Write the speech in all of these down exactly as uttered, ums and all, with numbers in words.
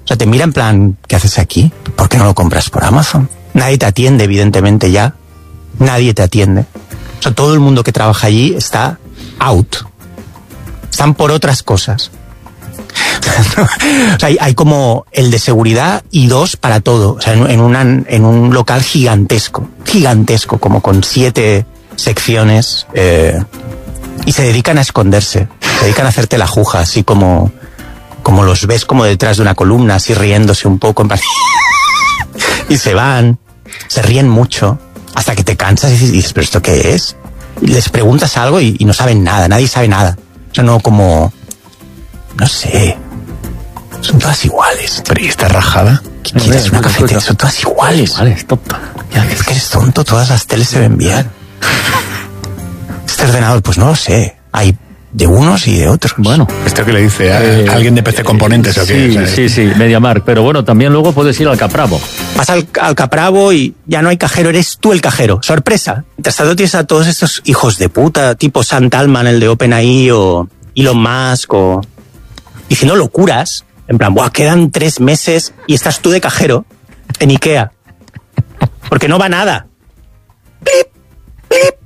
O sea, te mira en plan, ¿qué haces aquí? ¿Por qué no lo compras por Amazon? Nadie te atiende, evidentemente, ya. Nadie te atiende. O sea, todo el mundo que trabaja allí está out. Están por otras cosas. O sea, hay, hay como el de seguridad y dos para todo. O sea, en, en, una, en un local gigantesco. Gigantesco, como con siete secciones. Eh, y se dedican a esconderse. Se dedican a hacerte la juja, así como... como los ves como detrás de una columna, así riéndose un poco, en plan... y se van, se ríen mucho, hasta que te cansas y dices, ¿pero esto qué es? Y les preguntas algo y, y no saben nada, nadie sabe nada. O sea, no como... no sé... son todas iguales. Pero ¿y esta rajada? ¿Qué quieres? Una cafetería, son todas iguales. Iguales, tonto. Ya, es que eres tonto, todas las teles se ven bien. Este ordenador, pues no lo sé. Hay... de unos y de otros. Bueno, ¿esto que le dice a eh, alguien de P C Componentes eh, o qué? Sí, o sea, sí, sí, MediaMarkt. Pero bueno, también luego puedes ir al Capravo. Vas al, al Capravo y ya no hay cajero, eres tú el cajero. ¡Sorpresa! Mientras tanto tienes a todos estos hijos de puta, tipo Sam Altman, el de OpenAI, o Elon Musk, o... diciendo locuras. En plan, buah, quedan tres meses y estás tú de cajero en Ikea. Porque no va nada. ¡Plip! ¡Plip!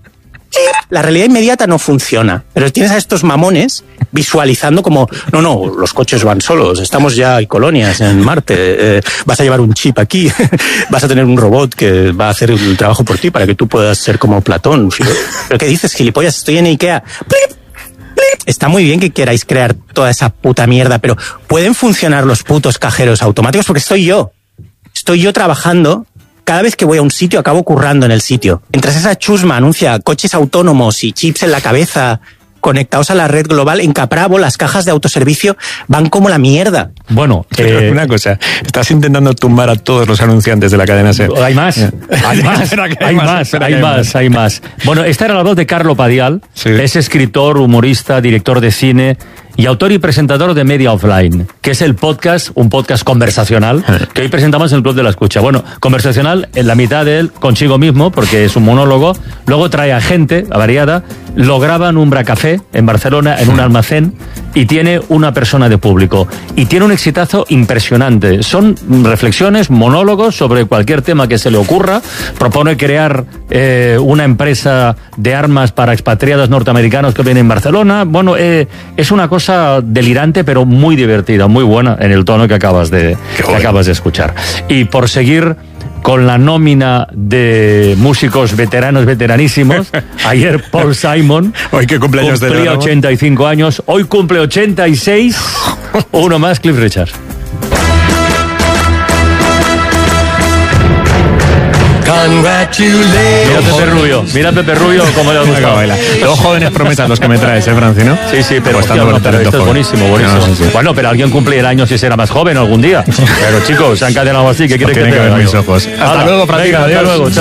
La realidad inmediata no funciona, pero tienes a estos mamones visualizando como, no, no, los coches van solos, estamos ya, hay colonias en Marte, eh, vas a llevar un chip aquí, vas a tener un robot que va a hacer el trabajo por ti para que tú puedas ser como Platón. ¿Pero qué dices, gilipollas? Estoy en Ikea. ¡Plip! ¡Plip! Está muy bien que queráis crear toda esa puta mierda, pero ¿pueden funcionar los putos cajeros automáticos? Porque estoy yo. Estoy yo trabajando. Cada vez que voy a un sitio acabo currando en el sitio. Mientras esa chusma anuncia coches autónomos y chips en la cabeza conectados a la red global, en Capravo las cajas de autoservicio van como la mierda. Bueno, pero eh, una cosa, estás intentando tumbar a todos los anunciantes de la cadena SER. Hay más, hay más, hay más, hay más, hay más. Bueno, esta era la voz de Carlo Padial, sí. Es escritor, humorista, director de cine y autor y presentador de Media Offline, que es el podcast, un podcast conversacional, que hoy presentamos en el Club de la Escucha. Bueno, conversacional en la mitad de él, consigo mismo, porque es un monólogo, luego trae a gente, a variada, lo graba en un bracafé, en Barcelona, en un almacén, y tiene una persona de público. Y tiene un exitazo impresionante. Son reflexiones, monólogos sobre cualquier tema que se le ocurra. Propone crear eh, una empresa de armas para expatriados norteamericanos que vienen en Barcelona. Bueno, eh, es una cosa delirante, pero muy divertida, muy buena en el tono que acabas de, que acabas de escuchar. Y por seguir con la nómina de músicos veteranos, veteranísimos, ayer Paul Simon hoy que cumpleaños cumplía ochenta y cinco años, hoy cumple ochenta y seis, uno más, Cliff Richard. Mira Pepe Rubio, mira Pepe Rubio como le gusta bailar. Dos jóvenes promesas los que me traes, ¿eh, Francino? Sí, sí, pero, hostia, no, pero esto es buenísimo, buenísimo. No, sí, sí. Bueno, pero alguien cumplirá años si será más joven algún día. Pero chicos, se han encadenado así, ¿qué quiere que te diga? Mis ojos. Hasta luego, Francino. Hasta luego.